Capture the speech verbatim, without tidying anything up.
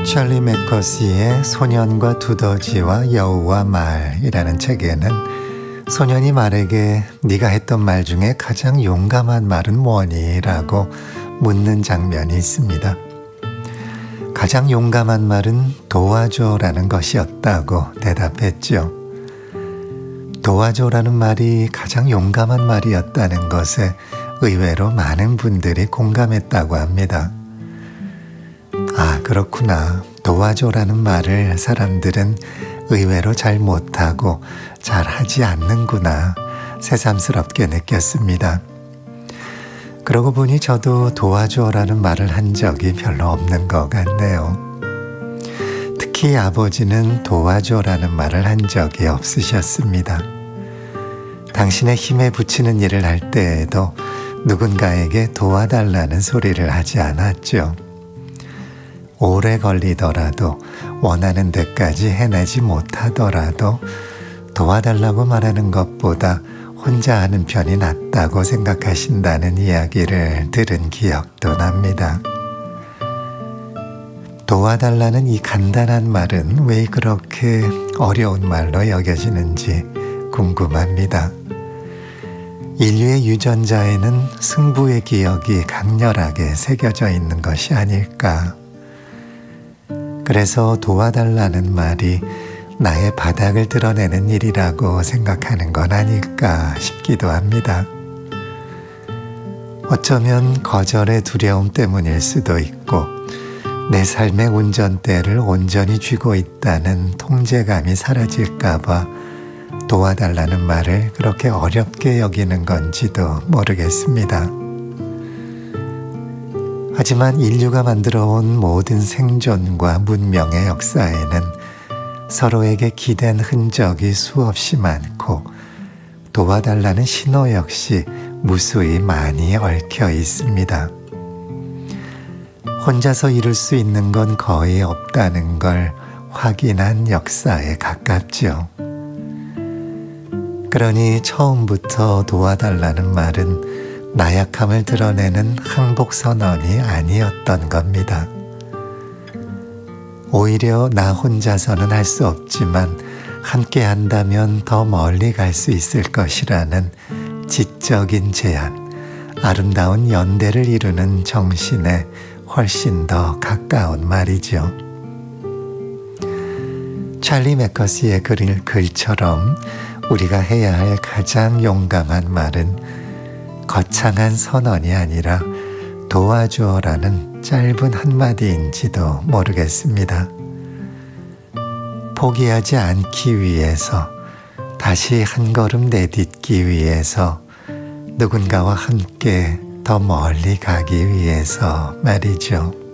찰리 맥커시의 소년과 두더지와 여우와 말이라는 책에는 소년이 말에게 네가 했던 말 중에 가장 용감한 말은 뭐니? 라고 묻는 장면이 있습니다. 가장 용감한 말은 도와줘라는 것이었다고 대답했죠. 도와줘라는 말이 가장 용감한 말이었다는 것에 의외로 많은 분들이 공감했다고 합니다. 아, 그렇구나. 도와줘라는 말을 사람들은 의외로 잘 못하고 잘 하지 않는구나. 새삼스럽게 느꼈습니다. 그러고 보니 저도 도와줘라는 말을 한 적이 별로 없는 것 같네요. 특히 아버지는 도와줘라는 말을 한 적이 없으셨습니다. 당신의 힘에 부치는 일을 할 때에도 누군가에게 도와달라는 소리를 하지 않았죠. 오래 걸리더라도 원하는 데까지 해내지 못하더라도 도와달라고 말하는 것보다 혼자 하는 편이 낫다고 생각하신다는 이야기를 들은 기억도 납니다. 도와달라는 이 간단한 말은 왜 그렇게 어려운 말로 여겨지는지 궁금합니다. 인류의 유전자에는 승부의 기억이 강렬하게 새겨져 있는 것이 아닐까. 그래서 도와달라는 말이 나의 바닥을 드러내는 일이라고 생각하는 건 아닐까 싶기도 합니다. 어쩌면 거절의 두려움 때문일 수도 있고 내 삶의 운전대를 온전히 쥐고 있다는 통제감이 사라질까 봐 도와달라는 말을 그렇게 어렵게 여기는 건지도 모르겠습니다. 하지만 인류가 만들어온 모든 생존과 문명의 역사에는 서로에게 기댄 흔적이 수없이 많고 도와달라는 신호 역시 무수히 많이 얽혀 있습니다. 혼자서 이룰 수 있는 건 거의 없다는 걸 확인한 역사에 가깝죠. 그러니 처음부터 도와달라는 말은 나약함을 드러내는 항복선언이 아니었던 겁니다. 오히려 나 혼자서는 할 수 없지만 함께 한다면 더 멀리 갈 수 있을 것이라는 지적인 제안, 아름다운 연대를 이루는 정신에 훨씬 더 가까운 말이죠. 찰리 맥커시의 글, 글처럼 우리가 해야 할 가장 용감한 말은 거창한 선언이 아니라 도와주어라는 짧은 한마디인지도 모르겠습니다. 포기하지 않기 위해서, 다시 한 걸음 내딛기 위해서, 누군가와 함께 더 멀리 가기 위해서 말이죠.